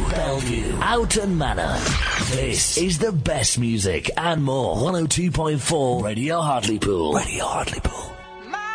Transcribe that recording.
Bellevue, Houghton Manor. This is the best music and more. 102.4 Radio Hartlepool. Radio Hartlepool.